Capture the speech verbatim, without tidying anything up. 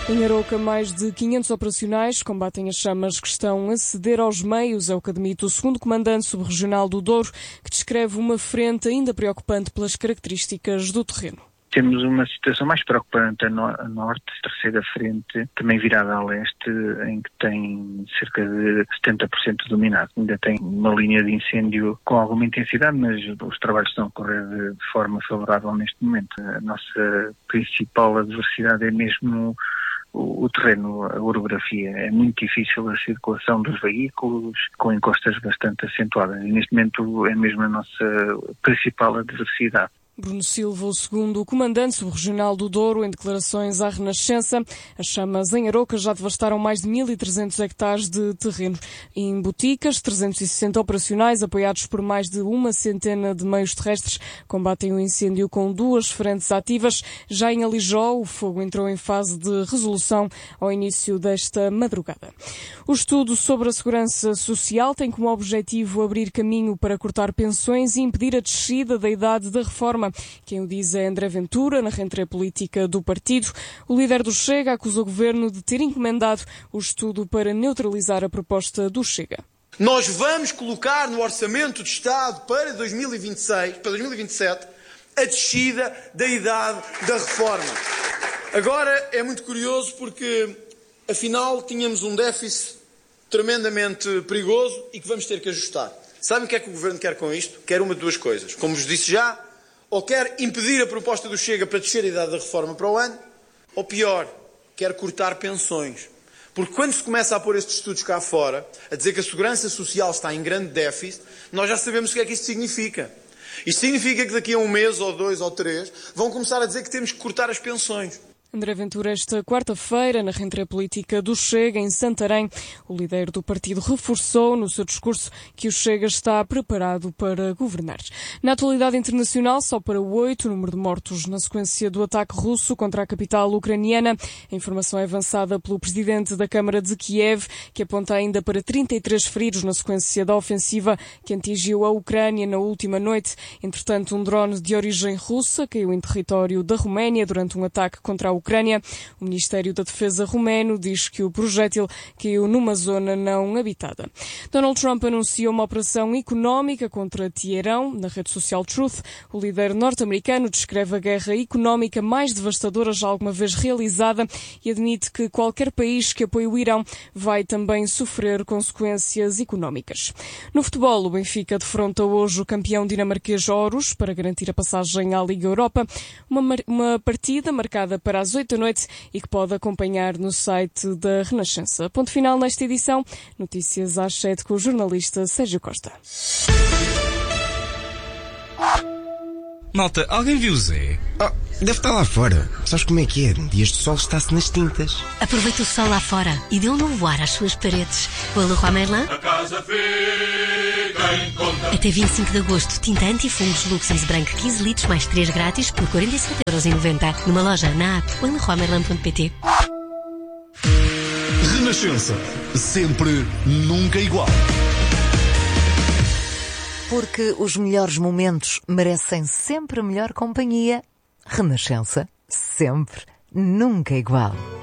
Em Aroca, mais de quinhentos operacionais combatem as chamas que estão a ceder aos meios, é o que admite o segundo comandante subregional do Douro, que descreve uma frente ainda preocupante pelas características do terreno. Temos uma situação mais preocupante a, no, a norte, terceira frente, também virada a leste, em que tem cerca de setenta por cento dominado. Ainda tem uma linha de incêndio com alguma intensidade, mas os trabalhos estão a correr de, de forma favorável neste momento. A nossa principal adversidade é mesmo o, o terreno, a orografia. É muito difícil a circulação dos veículos, com encostas bastante acentuadas. E neste momento é mesmo a nossa principal adversidade. Bruno Silva, o segundo comandante subregional do Douro, em declarações à Renascença. As chamas em Aroca já devastaram mais de mil e trezentos hectares de terreno. Em Boticas, trezentos e sessenta operacionais, apoiados por mais de uma centena de meios terrestres, combatem o incêndio com duas frentes ativas. Já em Alijó, o fogo entrou em fase de resolução ao início desta madrugada. O estudo sobre a segurança social tem como objetivo abrir caminho para cortar pensões e impedir a descida da idade da reforma. Quem o diz é André Ventura, na rentrée política do partido. O líder do Chega acusa o governo de ter encomendado o estudo para neutralizar a proposta do Chega. Nós vamos colocar no Orçamento de Estado para dois mil e vinte e seis, para dois mil e vinte e sete, a descida da idade da reforma. Agora é muito curioso porque, afinal, tínhamos um déficit tremendamente perigoso e que vamos ter que ajustar. Sabem o que é que o governo quer com isto? Quer uma de duas coisas. Como vos disse já, ou quer impedir a proposta do Chega para descer a idade da reforma para o ano, ou pior, quer cortar pensões. Porque quando se começa a pôr estes estudos cá fora, a dizer que a segurança social está em grande déficit, nós já sabemos o que é que isto significa. Isto significa que daqui a um mês, ou dois, ou três, vão começar a dizer que temos que cortar as pensões. André Ventura, esta quarta-feira, na rentrée política do Chega, em Santarém, o líder do partido reforçou no seu discurso que o Chega está preparado para governar. Na atualidade internacional, só para oito o número de mortos na sequência do ataque russo contra a capital ucraniana. A informação é avançada pelo presidente da Câmara de Kiev, que aponta ainda para trinta e três feridos na sequência da ofensiva que atingiu a Ucrânia na última noite. Entretanto, um drone de origem russa caiu em território da Roménia durante um ataque contra a Ucrânia. O Ministério da Defesa romeno diz que o projétil caiu numa zona não habitada. Donald Trump anunciou uma operação económica contra Teherão. Na rede social Truth, o líder norte-americano descreve a guerra económica mais devastadora já alguma vez realizada e admite que qualquer país que apoie o Irão vai também sofrer consequências económicas. No futebol, o Benfica defronta hoje o campeão dinamarquês Aarhus para garantir a passagem à Liga Europa. Uma, uma partida marcada para as oito da noite e que pode acompanhar no site da Renascença. Ponto final nesta edição. Notícias às sete com o jornalista Sérgio Costa. Malta, alguém viu o Zé? Oh, deve estar lá fora. Sabes como é que é? Dias de sol está-se nas tintas. Aproveita o sol lá fora e dê um novo ar às suas paredes. O Leroy Merlin? A casa fica em conta. Até vinte e cinco de agosto, tinta anti-fungos Luxins branco quinze litros mais três grátis por quarenta e sete euros e noventa. Numa loja, na app ou em leroy merlin ponto pt. Renascença. Sempre, nunca igual. Porque os melhores momentos merecem sempre a melhor companhia. Renascença, sempre, nunca igual.